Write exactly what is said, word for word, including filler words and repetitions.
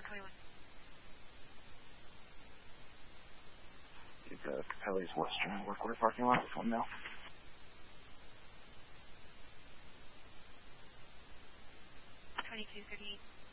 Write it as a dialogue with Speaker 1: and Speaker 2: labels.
Speaker 1: It's uh, Capelli's Western Workwear parking lot. Phone now.
Speaker 2: twenty-two thirty-eight.